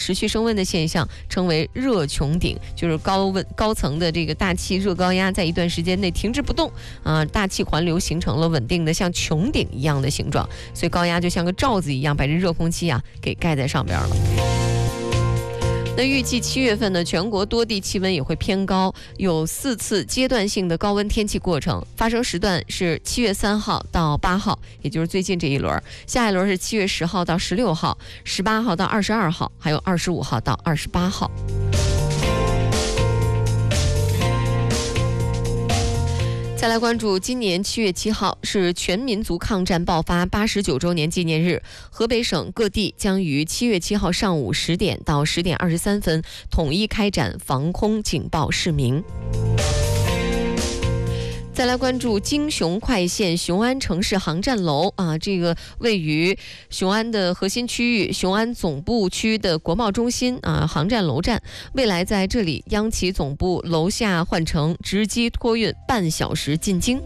持续升温的现象称为热穹顶，就是高层的这个大气热高压在一段时间内停滞不动大气环流形成了稳定的像穹顶一样的形状，所以高压就像个罩子一样把这热空气给盖在上边了。那预计7月份呢，全国多地气温也会偏高，有4次阶段性的高温天气过程，发生时段是7月3号到8号，也就是最近这一轮，下一轮是7月10号到16号，18号到22号，还有25号到28号。再来关注今年7月7号是全民族抗战爆发89周年纪念日，河北省各地将于7月7号上午10点到10点23分统一开展防空警报示鸣。再来关注京雄快线雄安城市航站楼这个位于雄安的核心区域雄安总部区的国贸中心航站楼站，未来在这里央企总部楼下换乘直机托运半小时进京。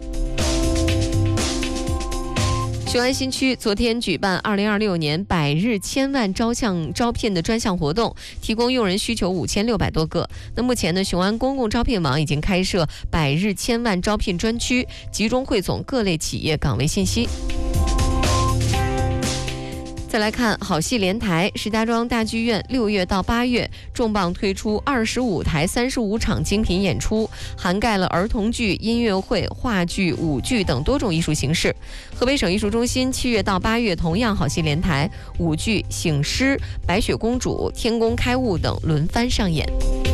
雄安新区昨天举办2026年百日千万招聘的专项活动，提供用人需求5600多个。那目前呢，雄安公共招聘网已经开设百日千万招聘专区，集中汇总各类企业岗位信息。再来看好戏连台，石家庄大剧院6月到8月重磅推出25台35场精品演出，涵盖了儿童剧、音乐会、话剧、舞剧等多种艺术形式。河北省艺术中心7月到8月同样好戏连台，舞剧《醒狮》、白雪公主、天宫开物等轮番上演。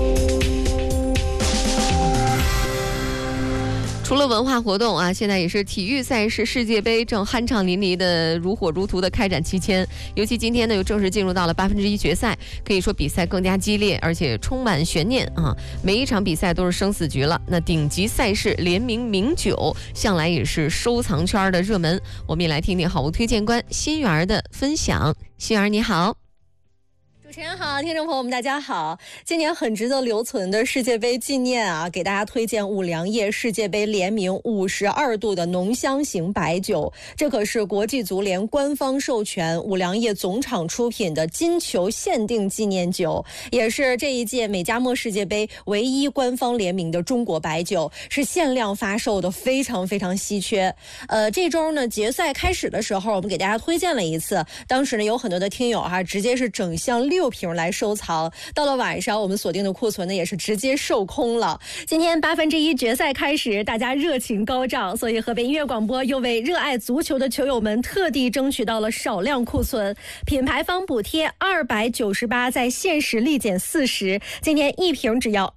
除了文化活动现在也是体育赛事世界杯正酣畅淋漓的如火如荼的开展期间，尤其今天呢又正式进入到了1/8决赛，可以说比赛更加激烈，而且充满悬念每一场比赛都是生死局了。那顶级赛事联名名酒向来也是收藏圈的热门，我们也来听听好物推荐官心媛的分享。心媛你好。 主持人好，听众朋友们大家好。今年很值得留存的世界杯纪念给大家推荐五粮液世界杯联名52度的浓香型白酒，这可是国际足联官方授权五粮液总厂出品的金球限定纪念酒，也是这一届美加墨世界杯唯一官方联名的中国白酒，是限量发售的，非常非常稀缺。这周呢决赛开始的时候，我们给大家推荐了一次，当时呢有很多的听友直接是整箱6瓶来收藏，到了晚上我们锁定的库存呢也是直接售空了。今天1/8决赛开始，大家热情高涨，所以河北音乐广播又为热爱足球的球友们特地争取到了少量库存，品牌方补贴298，在限时立减40，今天一瓶只要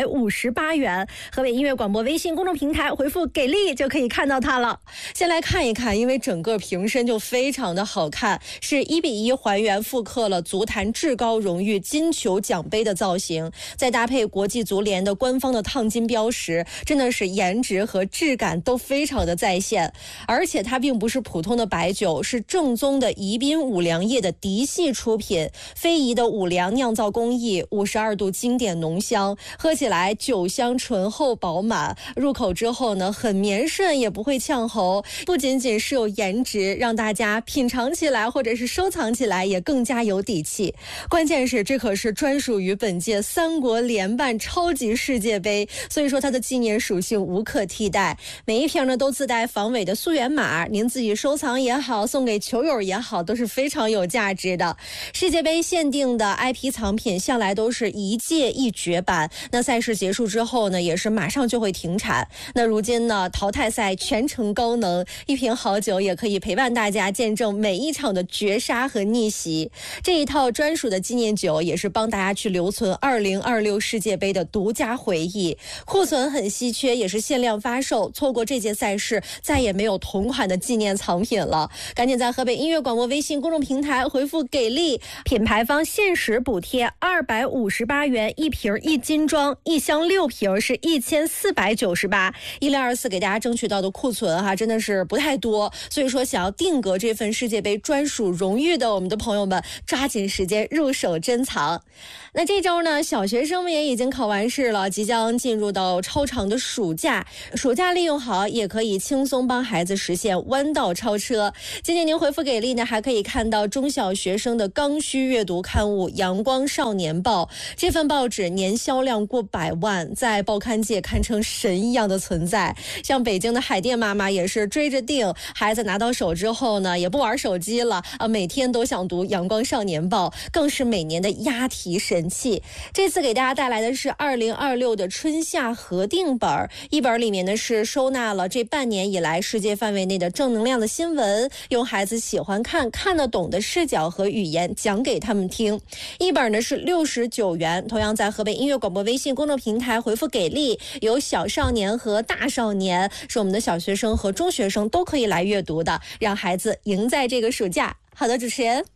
258元。河北音乐广播微信公众平台回复给力就可以看到它了。先来看一看，因为整个瓶身就非常的好看，是1:1还原复刻了足坛至高荣誉金球奖杯的造型，再搭配国际足联的官方的烫金标识，真的是颜值和质感都非常的在线。而且它并不是普通的白酒，是正宗的宜宾五粮液的嫡系出品，非遗的五粮酿造工艺，52度经典浓香，喝起来酒香醇厚饱满，入口之后呢很绵顺，也不会呛喉，不仅仅是有颜值，让大家品尝起来或者是收藏起来也更加有底气。关键是这可是专属于本届3国联办超级世界杯，所以说它的纪念属性无可替代。每一瓶呢都自带防伪的溯源码，您自己收藏也好，送给球友也好，都是非常有价值的。世界杯限定的 IP 藏品向来都是一届一绝版，那赛事结束之后呢也是马上就会停产。那如今呢淘汰赛全程高能，一瓶好酒也可以陪伴大家见证每一场的绝杀和逆袭。这一套专属的纪念酒也是帮大家去留存2026世界杯的独家回忆，库存很稀缺，也是限量发售，错过这届赛事再也没有同款的纪念藏品了。赶紧在河北音乐广播微信公众平台回复给力，品牌方限时补贴258元一瓶一斤装，一箱6瓶是1498，1024给大家争取到的库存真的是不太多，所以说想要定格这份世界杯专属荣誉的我们的朋友们，抓紧时间入入手珍藏。那这周呢，小学生们也已经考完试了，即将进入到超长的暑假。暑假利用好，也可以轻松帮孩子实现弯道超车。今天您回复给力呢，还可以看到中小学生的刚需阅读刊物《阳光少年报》。这份报纸年销量过100万，在报刊界堪称神一样的存在。像北京的海淀妈妈也是追着订，孩子拿到手之后呢，也不玩手机了啊，每天都想读《阳光少年报》，更是每年的押题神器。这次给大家带来的是2026的春夏合订本，一本里面呢是收纳了这半年以来世界范围内的正能量的新闻，用孩子喜欢看得懂的视角和语言讲给他们听。一本呢是69元，同样在河北音乐广播微信公众平台回复给力，有小少年和大少年，是我们的小学生和中学生都可以来阅读的，让孩子赢在这个暑假。好的，主持人。